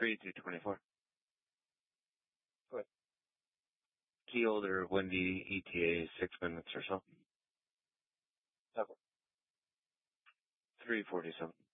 3-24. Go ahead. Key holder, windy, ETA 6 minutes or so. Okay. 3:47.